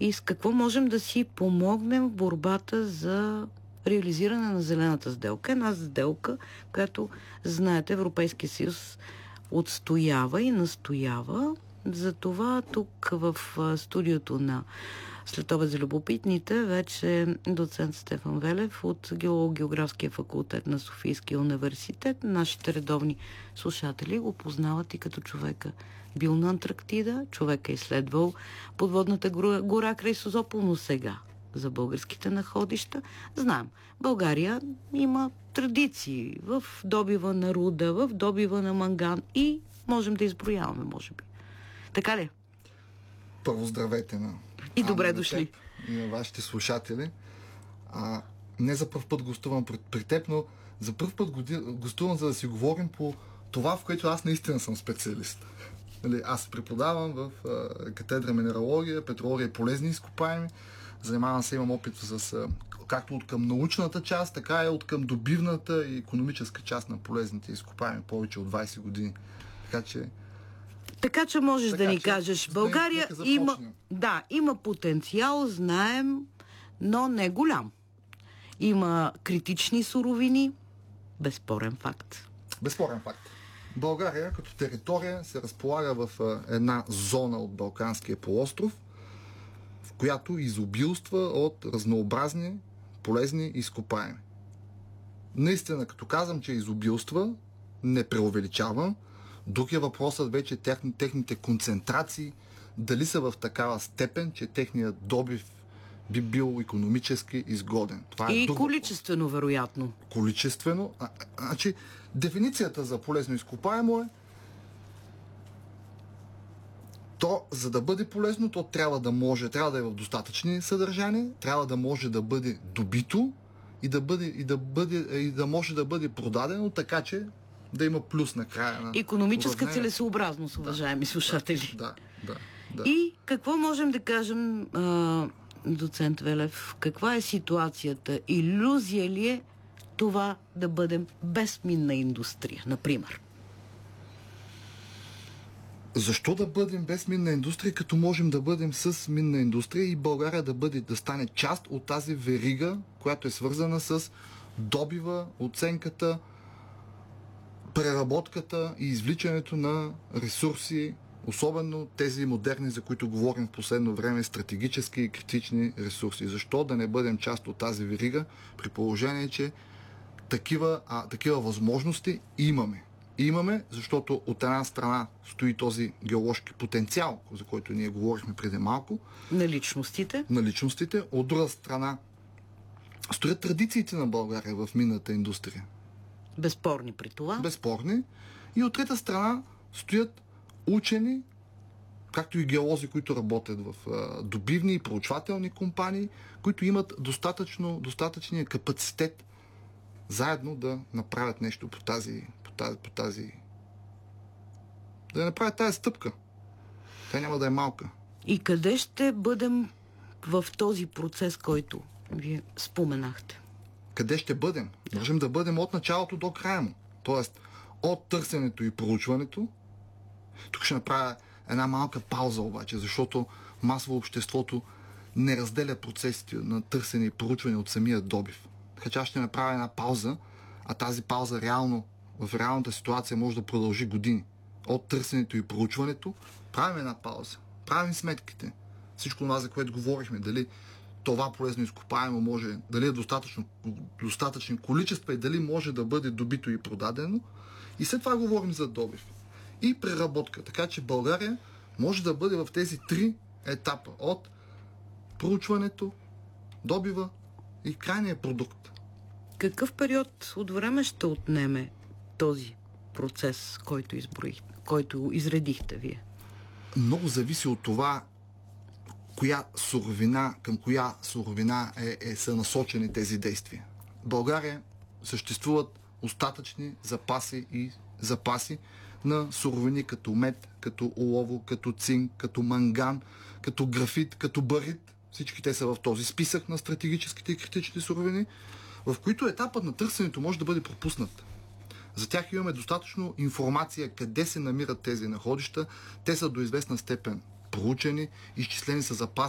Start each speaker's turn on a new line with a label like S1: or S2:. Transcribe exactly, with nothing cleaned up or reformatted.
S1: и с какво можем да си помогнем в борбата за реализиране на зелената сделка. Една сделка, която, знаете, Европейския съюз отстоява и настоява. Затова тук в студиото на Следобед за любопитните вече доцент Стефан Велев от Геолого-географския факултет на Софийския университет. Нашите редовни слушатели го познават и като човека бил на Антарктида, човек е изследвал подводната гора, гора край Созопол, но сега за българските находища. Знаем, България има традиции в добива на руда, в добива на манган и можем да изброяваме, може би. Така ли?
S2: Първо здравейте на
S1: и добре дошли
S2: и на вашите слушатели. А, не за първ път гостувам при, при теб, но за първ път гостувам, за да си говорим по това, в което аз наистина съм специалист. Нали, аз преподавам в а, катедра минералогия, петрология и полезни изкопаеми. Занимавам се, имам опит с а, както от към научната част, така и от към добивната и икономическа част на полезните изкопаеми повече от двайсет години. Така че
S1: Така че можеш
S2: така,
S1: да ни
S2: че,
S1: кажеш, България има, да, има потенциал, знаем, но не голям. Има критични суровини, безспорен факт.
S2: Безспорен факт. България като територия се разполага в една зона от Балканския полуостров, в която изобилства от разнообразни полезни изкопаеми. Наистина, като казвам, че изобилства, не преувеличавам. Друг е въпросът вече техни, техните концентрации, дали са в такава степен, че техният добив би бил икономически изгоден. Това е
S1: и
S2: друг...
S1: количествено, вероятно.
S2: Количествено. А, а, значи, дефиницията за полезно изкопаемо е то, за да бъде полезно, то трябва да може, трябва да е в достатъчни съдържания, трябва да може да бъде добито и да, бъде, и да, бъде, и да може да бъде продадено, така че да има плюс на края на...
S1: Икономическа целесообразност, уважаеми
S2: да,
S1: слушатели.
S2: Да, да, да.
S1: И какво можем да кажем, а, доцент Велев, каква е ситуацията? Илюзия ли е това да бъдем без минна индустрия, например?
S2: Защо да бъдем без минна индустрия, като можем да бъдем с минна индустрия и България да бъде, да стане част от тази верига, която е свързана с добива, оценката, преработката и извличането на ресурси, особено тези модерни, за които говорим в последно време, стратегически и критични ресурси. Защо да не бъдем част от тази верига, при положение, че такива, а, такива възможности имаме. И имаме, защото от една страна стои този геоложки потенциал, за който ние говорихме преди малко.
S1: На личностите.
S2: На личностите. От друга страна стоят традициите на България в минната индустрия.
S1: Безспорни при това.
S2: Безспорни. И от трета страна стоят учени, както и геолози, които работят в а, добивни и проучвателни компании, които имат достатъчно, достатъчния капацитет заедно да направят нещо по тази, по тази, по тази да направят тази стъпка. Тя няма да е малка.
S1: И къде ще бъдем в този процес, който вие споменахте?
S2: Къде ще бъдем? Да. Можем да бъдем от началото до края му. Тоест, от търсенето и проучването. Тук ще направя една малка пауза обаче, защото масово обществото не разделя процесите на търсене и проучване от самия добив. Така че аз ще направя една пауза, а тази пауза реално, в реалната ситуация може да продължи години. От търсенето и проучването правим една пауза. Правим сметките. Всичко това, за което говорихме, дали това полезно изкопаемо може, дали е достатъчно, достатъчни количества и дали може да бъде добито и продадено. И след това говорим за добив. И преработка. Така че България може да бъде в тези три етапа. От проучването, добива и крайния продукт.
S1: Какъв период от време ще отнеме този процес, който изброих, който изредихте вие?
S2: Много зависи от това коя суровина, към коя суровина е, е, са насочени тези действия. В България съществуват остатъчни запаси и запаси на суровини като мед, като олово, като цинк, като манган, като графит, като барит. Всички те са в този списък на стратегическите и критични суровини, в които етапът на търсенето може да бъде пропуснат. За тях имаме достатъчно информация къде се намират тези находища. Те са до известна степен проучени, изчислени са запаси